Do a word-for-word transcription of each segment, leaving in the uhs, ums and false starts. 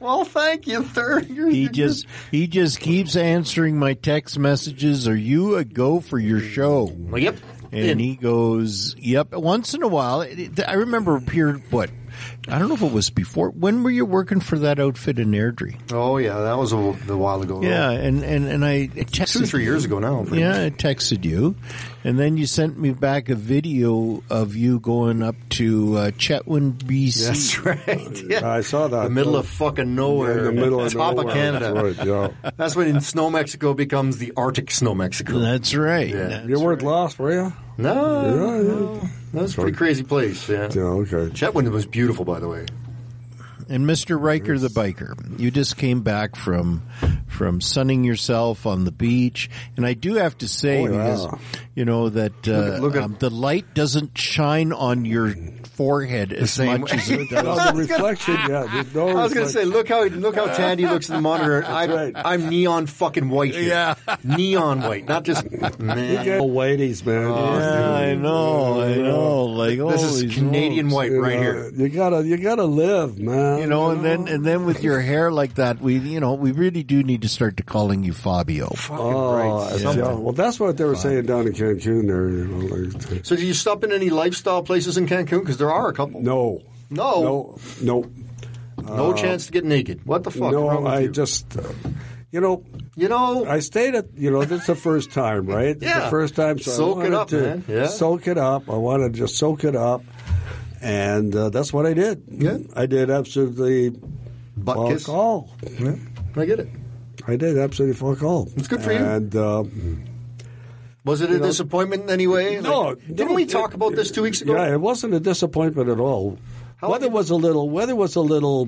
Well, thank you, third. You're, He you're just he just keeps answering my text messages. Are you a go for your show? Well, yep. And In. he goes, yep. Once in a while, it, it, I remember here, what, I don't know if it was before. When were you working for that outfit in Airdrie? Oh, yeah, that was a, a while ago. Yeah, and, and, and I texted Two, three years ago now. pretty Yeah, much. I texted you, and then you sent me back a video of you going up to uh, Chetwynd, B C. That's right. Yeah. I saw that. The middle uh, of fucking nowhere. in the middle of top nowhere. of Canada. That's right, yeah. That's when Snow Mexico becomes the Arctic Snow Mexico. That's right. Yeah. That's You weren't right. lost, were you? No, Yeah, yeah. no. That was a pretty crazy place. Yeah. Yeah, okay. Chetwynd was beautiful, by the way. And Mister Riker the biker, you just came back from from sunning yourself on the beach, and I do have to say, Oh, yeah. because you know that uh, Look at- look at- um, the light doesn't shine on your forehead as same much way. as it No, does. the reflection, yeah. There's no I was going to say, reflection. look how look how tan he looks in the monitor. I'm, right. I'm neon fucking white here. Yeah. Neon white, not just You man. get whiteys, man. Yeah, I know, I know. Like This is holy Canadian smokes. white You right know, here. You gotta, you gotta live, man. You know, and then and then with your hair like that, we you know we really do need to start to calling you Fabio. Oh, right. yeah. Something. Well, that's what they were saying down in Cancun there. You know, like, So, did you stop in any lifestyle places in Cancun? Because there are a couple. no, No. no, no, No chance to get naked. What the fuck? is wrong no. with I you? just, uh, you know, you know, I stayed at, you know, this is the first time, right? It's Yeah. the first time. So Soak I it wanted up, to man. Yeah. Soak it up. I wanted to just soak it up. And uh, that's what I did. Yeah. I did absolutely butt fuck kiss. all. Yeah, I get it. I did absolutely fuck all. It's good for you. And uh, Was it a You know- disappointment in any way? No, Like, didn't no, we it- talk about this two weeks ago? yeah, it wasn't a disappointment at all. How weather long- was a little weather was a little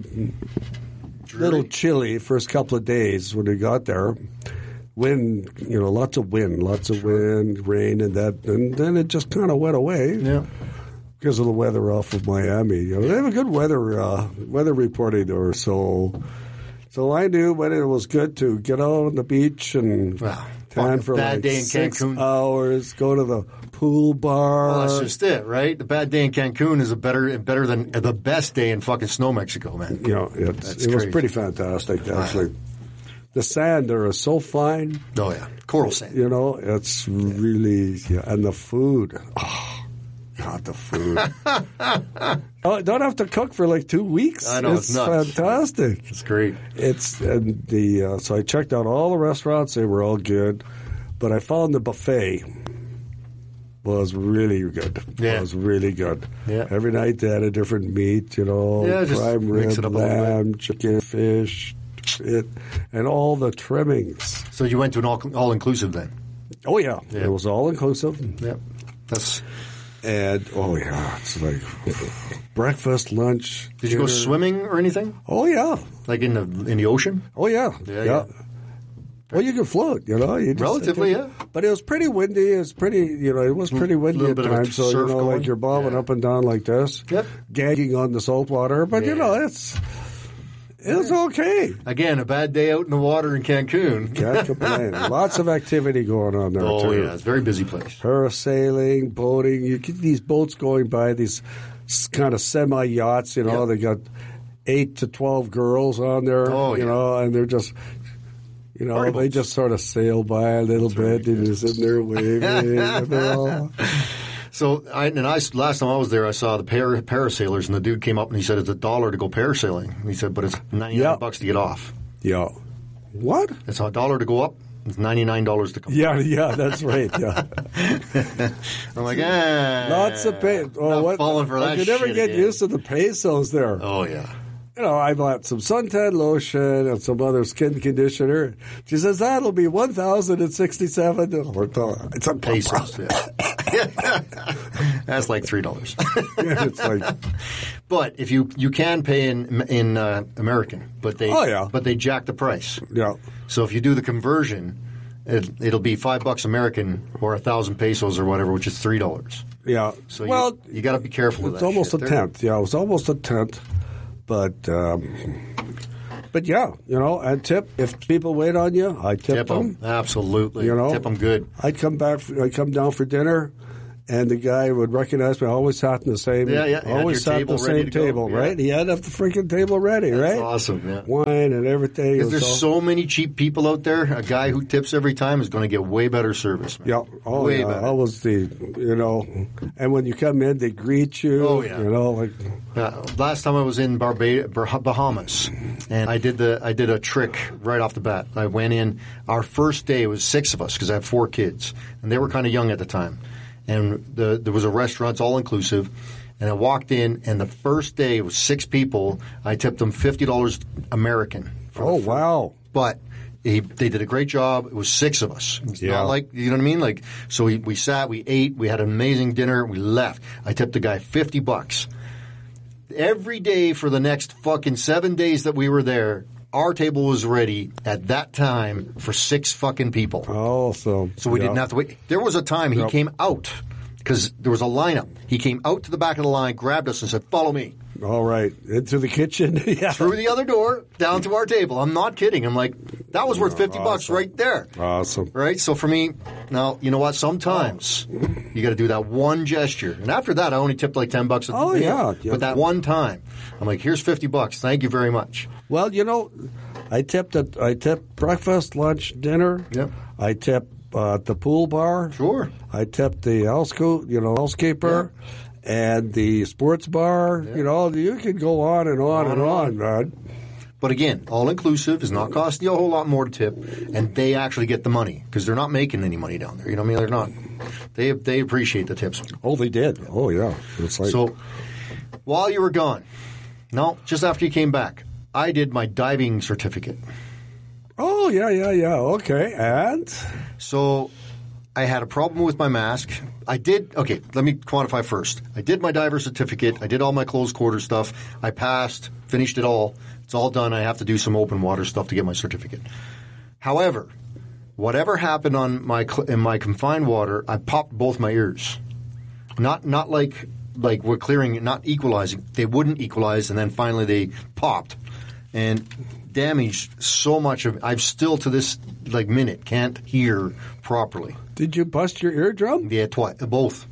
little Dreary? chilly first couple of days when we got there. Wind, you know, lots of wind, lots of wind, rain, and that, and then it just kind of went away Yeah. because of the weather off of Miami. You know, they have a good weather uh, weather reporting there, so so I knew when it was good to get out on the beach and Wow. tan Fuck, a for bad like day in six Cancun. hours, go to the pool bar. Well, that's just it, right? The bad day in Cancun is a better better than the best day in fucking Snow Mexico, man. You know, it's, That's it was crazy. pretty fantastic, actually. The sand there is so fine, Oh yeah, coral sand. you know, it's really, yeah, and the food. Oh, God, the food. oh, don't have to cook for like two weeks. I know, it's nuts. fantastic. It's great. It's, and the, uh, so I checked out all the restaurants, they were all good, but I found the buffet was really good. Yeah. It was really good. Yeah. Every night they had a different meat, you know, Yeah, just prime mix rib, it up a little bit. lamb, chicken, fish, it, and all the trimmings. So you went to an all all inclusive then? Oh yeah, Yeah. it was all inclusive, Yep. That's. and oh yeah, it's like breakfast, lunch. Did you go dinner. swimming or anything? Oh yeah, Like in the in the ocean? oh yeah, Yeah, yeah. Well, you can float, you know. You just, Relatively, yeah. But it was pretty windy. It was pretty, you know, it was pretty windy little at bit of a times. So you surf know, going. like you're bobbing Yeah. up and down like this, Yep. gagging on the salt water. But you Yeah. know, it's it was okay. Again, a bad day out in the water in Cancun. Can't complain. Lots of activity going on there Oh too. yeah, it's a very busy place. Parasailing, boating. You get these boats going by, these kind of semi yachts. You know, Yep. they got eight to twelve girls on there. Oh, you yeah. know, and they're just. You know, Party they boats. just sort of sail by a little bit, and you're sitting there waving. and they're all, So, I, and I last time I was there, I saw the para, parasailers, and the dude came up and he said it's a dollar to go parasailing. And he said, but it's ninety nine Yeah. bucks to get off. yeah. What? It's a dollar to go up. It's ninety nine dollars to come. Yeah, yeah, that's right. Yeah, I'm like, ah, lots of pay. Oh, not what? falling for I that could never shit get again. used to the pesos there. Oh yeah. You know, I bought some suntan lotion and some other skin conditioner. She says that'll be one thousand and sixty-seven. It's a Pesos. Yeah. That's like three dollars. It's like, But if you you can pay in in uh, American, but they Oh, yeah. but they jack the price. yeah, So if you do the conversion, it, it'll be five bucks American or a thousand pesos or whatever, which is three dollars. yeah. So well, you, you got to be careful with it's that. almost shit. a They're- tenth. Yeah, it was almost a tenth. But, um, but yeah, you know, and tip if people wait on you, I tip, Tip them. them, absolutely. You know, Tip them good. I'd come back. I'd come down for dinner, and the guy would recognize me. I always sat in the same. Yeah, yeah. You had Always your sat at the table ready same to go. table, Yeah. right? He had the freaking table ready, That's right? awesome, yeah. Wine and everything. Because It there's was all- so many cheap people out there. A guy who tips every time is going to get way better service, man. Yeah, oh way yeah, better. that was the, you know, and when you come in, they greet you. Oh, yeah. You know, like, Uh, last time I was in Barba- Bah- Bahamas, and I did the I did a trick right off the bat. I went in. Our first day was six of us because I have four kids, and they were kind of young at the time. And the, there was a restaurant, it's all inclusive. And I walked in, and the first day it was six people. I tipped them fifty dollars American. For oh the food. wow. But he, they did a great job. It was six of us. It's Yeah. not like, you know what I mean? Like, so we, we sat, we ate, we had an amazing dinner, we left. I tipped the guy fifty bucks. Every day for the next fucking seven days that we were there, our table was ready at that time for six fucking people. Oh, so So we yeah. didn't have to wait. There was a time he Yep. came out because there was a lineup. He came out to the back of the line, grabbed us, and said, "Follow me." All right, into the kitchen. Yeah. Through the other door, down to our table. I'm not kidding. I'm like, that was worth fifty bucks right there. Awesome. Right? So for me, now, you know what? Sometimes you got to do that one gesture. And after that, I only tipped like ten bucks a Oh, day. yeah, yeah. But that one time, I'm like, here's fifty bucks. Thank you very much. Well, you know, I tipped at I tipped breakfast, lunch, dinner. Yep. I tipped uh, at the pool bar. Sure. I tipped the houseco- you know, housekeeper, and the sports bar. You know, you can go on and on, On and and on, on. man. But again, all inclusive is not costing you a whole lot more to tip, and they actually get the money because they're not making any money down there. You know what I mean? They're not. They they appreciate the tips. Oh, they did. Oh, yeah. It's like So while you were gone, no, just after you came back, I did my diving certificate. oh, yeah, yeah, yeah. Okay, and So I had a problem with my mask. I did, okay, let me quantify first. I did my diver certificate. I did all my closed quarter stuff. I passed, finished it all. It's all done. I have to do some open water stuff to get my certificate. However, whatever happened on my cl- in my confined water, I popped both my ears. Not not like like we're clearing it, not equalizing. They wouldn't equalize, and then finally they popped and damaged so much of. I've still to this like minute can't hear properly. did you bust your eardrum? Yeah, twice, both.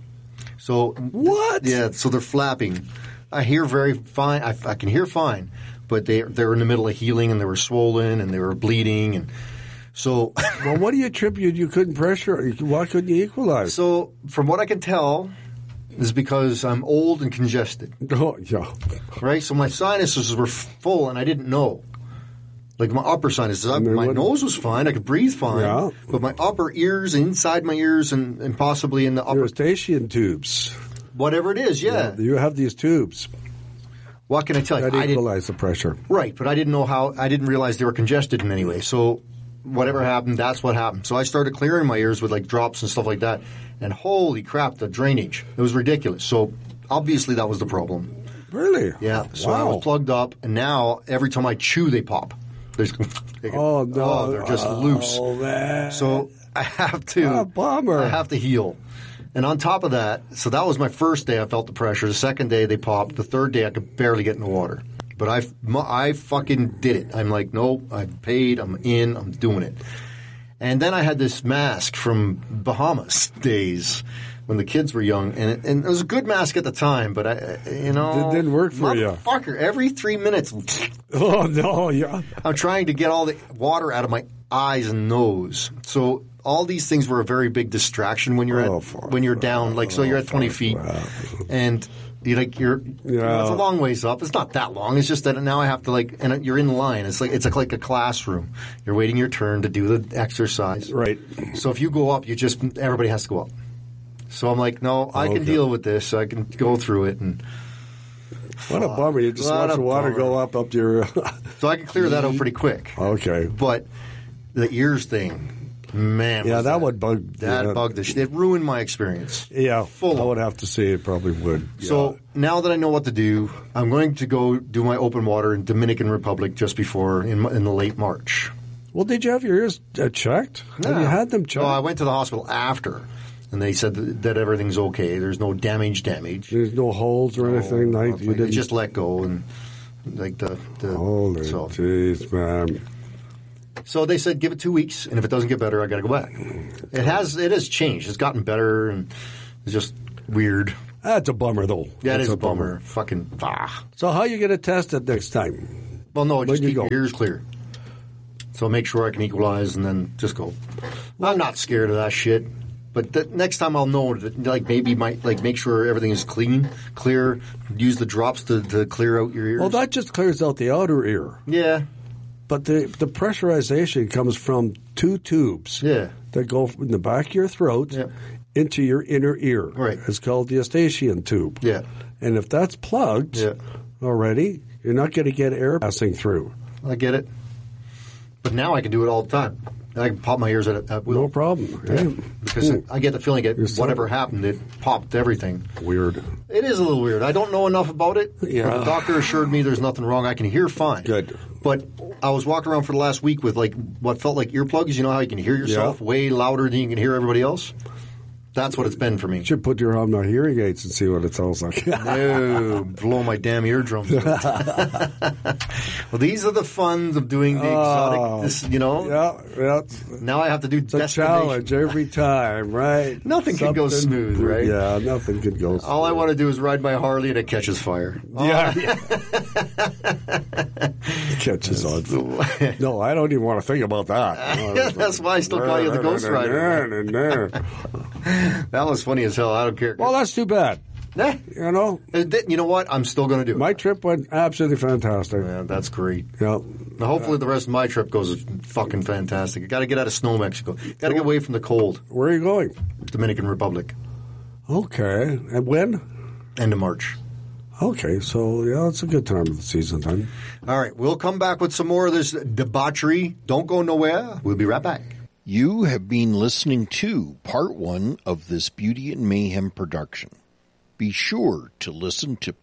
So What? Yeah, so they're flapping. I hear very fine. I, I can hear fine, but they they're in the middle of healing, and they were swollen, and they were bleeding, and so. Well, what do you attribute you couldn't pressure? Why couldn't you equalize? So, from what I can tell, is because I'm old and congested, Oh, yeah. right? So my sinuses were full, and I didn't know. Like my upper sinuses, I, And they my wouldn't- nose was fine. I could breathe fine, Yeah. but my upper ears, inside my ears, and, and possibly in the upper, Eustachian tubes. whatever it is, yeah. You have these tubes What can I tell you? that I didn't, equalize the pressure. right, but I didn't know how. I didn't realize they were congested in any way. So whatever happened, that's what happened. So I started clearing my ears with like drops and stuff like that, and holy crap, the drainage, it was ridiculous. So obviously that was the problem. Really? Yeah, so I Wow. was plugged up, and now every time I chew, they pop. There's, they go, Oh, no. oh, they're just Oh, loose. man. So I have to, Ah, bummer. I have to heal. And on top of that, so that was my first day. I felt the pressure. The second day they popped. The third day I could barely get in the water. But I, I fucking did it. I'm like, no, I paid. I'm in. I'm doing it. And then I had this mask from Bahamas days when the kids were young, and it, and it was a good mask at the time. But I, you know, It didn't work for you. Motherfucker, every three minutes, Oh, no, yeah. I'm trying to get all the water out of my eyes and nose. So all these things were a very big distraction when you're Oh, at fuck. when you're down. Like so, you're at twenty fuck, feet, wow. and you like you're. You know, Yeah. it's a long ways up. It's not that long. It's just that now I have to like, and you're in line. It's like it's like, like a classroom. You're waiting your turn to do the exercise. Right. So if you go up, you just everybody has to go up. So I'm like, no, I can Okay. deal with this. I can go through it, and What a bummer. You just What watch a the water bummer. go up up to your... so I can clear that out pretty quick. Okay. But the ears thing, man, Yeah, was that would bug... that yeah, bugged the shit. It ruined my experience. Yeah, Full I of- would have to say it probably would. So Yeah. now that I know what to do, I'm going to go do my open water in Dominican Republic just before in, in the late March. Well, did you have your ears uh, checked? Have you had them checked? No, I went to the hospital after, and they said that, that everything's okay. There's no damage, damage. There's no holes or anything? No, like, nothing. you They didn't... just let go and like the the. Holy so, jeez, man. so they said give it two weeks, and if it doesn't get better, I got to go back. It has it has changed. It's gotten better, and It's just weird. That's a bummer, though. Yeah, That's it is a bummer. bummer. Fucking, ah. So how you going to test it next time? Well, no, just you keep go? your ears clear. So make sure I can equalize and then just go. Well, I'm not scared of that shit. But the next time I'll know that, like, maybe might like make sure everything is clean, clear. Use the drops to, to clear out your ears. Well, that just clears out the outer ear. Yeah. But the the pressurization comes from two tubes. Yeah. That go in the back of your throat yeah. into your inner ear. Right. It's called the Eustachian tube. Yeah. And if that's plugged yeah. already, you're not going to get air passing through. I get it. But now I can do it all the time. I can pop my ears at, at will. No problem. Yeah. Yeah. Because mm. I get the feeling that whatever happened, it popped everything. Weird. It is a little weird. I don't know enough about it. Yeah. But the doctor assured me there's nothing wrong. I can hear fine. Good. But I was walking around for the last week with like what felt like earplugs. You know how you can hear yourself yeah. way louder than you can hear everybody else? That's what it's been for me. You should put your on my hearing aids and see what it sounds like. No, blow my damn eardrums. Well, these are the funs of doing the exotic, uh, this, you know. Yeah, yeah. Now I have to do it's a challenge every time, right? Nothing Something, can go smooth, right? Yeah, nothing can go smooth. All I want to do is ride my Harley and it catches fire. Yeah. It catches on fire. No, I don't even want to think about that. That's why I still call you the Ghost Rider. That was funny as hell. I don't care. Well, that's too bad. Yeah. You know? You know what? I'm still going to do it. My trip went absolutely fantastic. Yeah, that's great. Yeah. Now, hopefully the rest of my trip goes fucking fantastic. I got to get out of snow, Mexico. Got to get away from the cold. Where are you going? Dominican Republic. Okay. And when? End of March. Okay, so yeah, it's a good time of the season then. All right, we'll come back with some more of this debauchery. Don't go nowhere. We'll be right back. You have been listening to part one of this Beauty and Mayhem production. Be sure to listen to